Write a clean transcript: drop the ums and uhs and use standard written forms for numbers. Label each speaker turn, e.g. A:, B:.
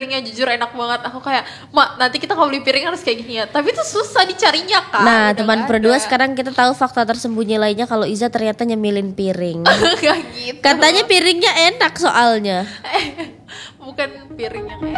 A: piringnya jujur enak banget. Aku kayak, "Mak, nanti kita kalau beli piring harus kayak gini ya." Tapi itu susah dicarinya kan.
B: Nah, teman berdua sekarang kita tahu fakta tersembunyi lainnya kalau Iza ternyata nyemilin piring.
A: Gak gitu.
B: Katanya piringnya enak soalnya.
A: Bukan piring yang